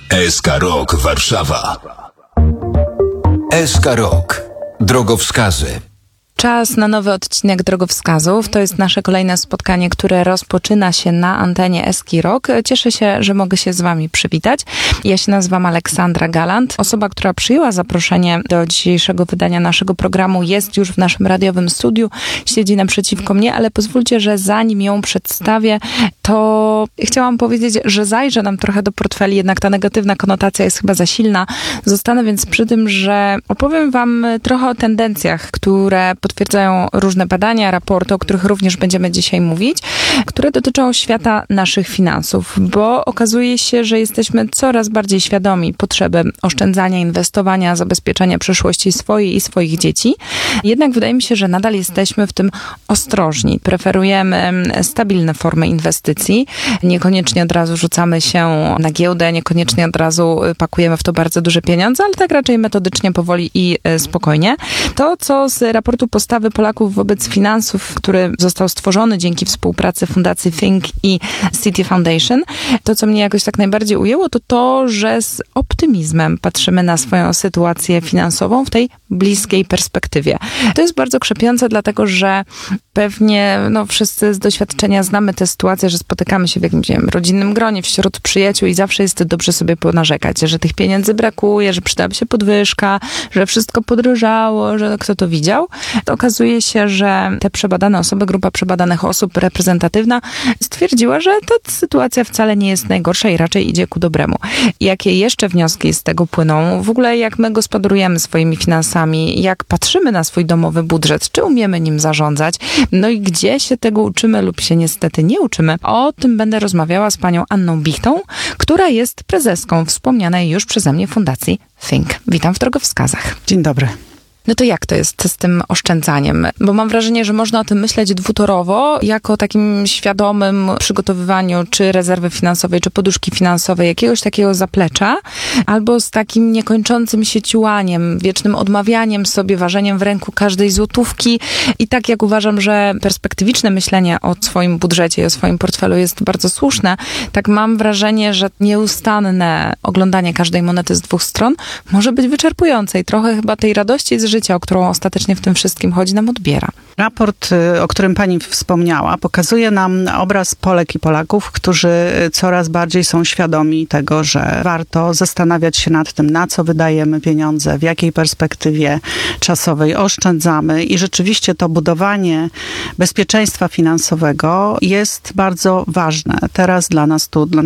SK Rok Warszawa. SK Rok. Drogowskazy. Czas na nowy odcinek Drogowskazów. To jest nasze kolejne spotkanie, które rozpoczyna się na antenie Eski Rok. Cieszę się, że mogę się z wami przywitać. Ja się nazywam Aleksandra Galant. Osoba, która przyjęła zaproszenie do dzisiejszego wydania naszego programu, jest już w naszym radiowym studiu. Siedzi naprzeciwko mnie, ale pozwólcie, że zanim ją przedstawię, to chciałam powiedzieć, że zajrzę nam trochę do portfeli, jednak ta negatywna konotacja jest chyba za silna. Zostanę więc przy tym, że opowiem wam trochę o tendencjach, które potwierdzają różne badania, raporty, o których również będziemy dzisiaj mówić, które dotyczą świata naszych finansów, bo okazuje się, że jesteśmy coraz bardziej świadomi potrzeby oszczędzania, inwestowania, zabezpieczenia przyszłości swojej i swoich dzieci. Jednak wydaje mi się, że nadal jesteśmy w tym ostrożni. Preferujemy stabilne formy inwestycji. Niekoniecznie od razu rzucamy się na giełdę, niekoniecznie od razu pakujemy w to bardzo duże pieniądze, ale tak raczej metodycznie, powoli i spokojnie. To, co z raportu postawy Polaków wobec finansów, który został stworzony dzięki współpracy Fundacji Think i Citi Foundation, to, co mnie jakoś tak najbardziej ujęło, to to, że z optymizmem patrzymy na swoją sytuację finansową w tej bliskiej perspektywie. To jest bardzo krzepiące, dlatego że pewnie wszyscy z doświadczenia znamy tę sytuację, że spotykamy się w jakimś, rodzinnym gronie, wśród przyjaciół i zawsze jest dobrze sobie ponarzekać, że tych pieniędzy brakuje, że przydałaby się podwyżka, że wszystko podrożało, że kto to widział. To okazuje się, że te przebadane osoby, grupa przebadanych osób reprezentatywna stwierdziła, że ta sytuacja wcale nie jest najgorsza i raczej idzie ku dobremu. Jakie jeszcze wnioski z tego płyną? W ogóle jak my gospodarujemy swoimi finansami, jak patrzymy na swój domowy budżet, czy umiemy nim zarządzać, no i gdzie się tego uczymy lub się niestety nie uczymy. O tym będę rozmawiała z panią Anną Bichtą, która jest prezeską wspomnianej już przeze mnie Fundacji Think. Witam w Drogowskazach. Dzień dobry. No to jak to jest z tym oszczędzaniem? Bo mam wrażenie, że można o tym myśleć dwutorowo, jako o takim świadomym przygotowywaniu czy rezerwy finansowej, czy poduszki finansowej, jakiegoś takiego zaplecza, albo z takim niekończącym się ciułaniem, wiecznym odmawianiem sobie, ważeniem w ręku każdej złotówki. I tak jak uważam, że perspektywiczne myślenie o swoim budżecie i o swoim portfelu jest bardzo słuszne, tak mam wrażenie, że nieustanne oglądanie każdej monety z dwóch stron może być wyczerpujące i trochę chyba tej radości z życia, o którą ostatecznie w tym wszystkim chodzi, nam odbiera. Raport, o którym pani wspomniała, pokazuje nam obraz Polek i Polaków, którzy coraz bardziej są świadomi tego, że warto zastanawiać się nad tym, na co wydajemy pieniądze, w jakiej perspektywie czasowej oszczędzamy i rzeczywiście to budowanie bezpieczeństwa finansowego jest bardzo ważne teraz dla nas tu, dla